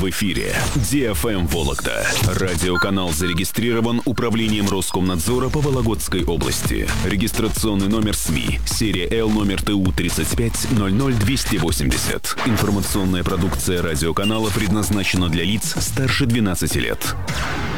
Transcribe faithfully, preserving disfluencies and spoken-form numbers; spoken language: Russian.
В эфире Ди Эф Эм Вологда. Радиоканал зарегистрирован Управлением Роскомнадзора по Вологодской области. Регистрационный номер СМИ. Серия Л номер Т У тридцать пять ноль ноль двести восемьдесят. Информационная продукция радиоканала предназначена для лиц старше двенадцати лет.